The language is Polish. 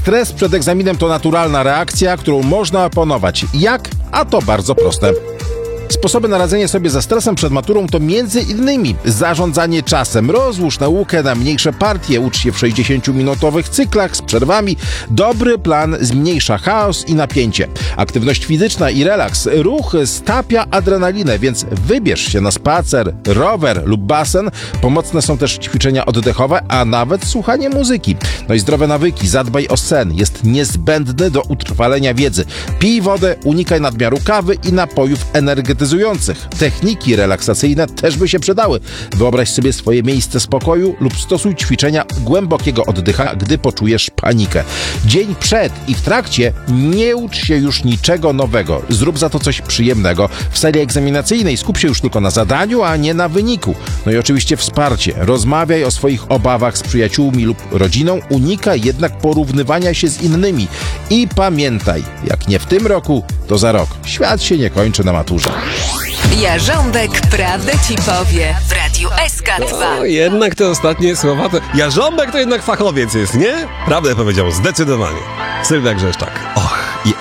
Stres przed egzaminem to naturalna reakcja, którą można opanować. Jak? A to bardzo proste. Sposoby na radzenie sobie ze stresem przed maturą to m.in. zarządzanie czasem. Rozłóż naukę na mniejsze partie, ucz się w 60-minutowych cyklach z przerwami. Dobry plan zmniejsza chaos i napięcie. Aktywność fizyczna i relaks. Ruch stapia adrenalinę, więc wybierz się na spacer, rower lub basen. Pomocne są też ćwiczenia oddechowe, a nawet słuchanie muzyki. No i zdrowe nawyki. Zadbaj o sen. Jest niezbędny do utrwalenia wiedzy. Pij wodę, unikaj nadmiaru kawy i napojów energetycznych. Techniki relaksacyjne też by się przydały. Wyobraź sobie swoje miejsce spokoju lub stosuj ćwiczenia głębokiego oddychania, gdy poczujesz panikę. Dzień przed i w trakcie nie ucz się już niczego nowego. Zrób za to coś przyjemnego. W sali egzaminacyjnej skup się już tylko na zadaniu, a nie na wyniku. No i oczywiście wsparcie. Rozmawiaj o swoich obawach z przyjaciółmi lub rodziną. Unikaj jednak porównywania się z innymi. I pamiętaj, jak nie w tym roku, to za rok. Świat się nie kończy na maturze. Jarząbek prawdę ci powie w Radiu SK2. No, jednak te ostatnie słowa to... Jarząbek to jednak fachowiec jest, nie? Prawdę powiedział, zdecydowanie. Sylwia Grzeszczak.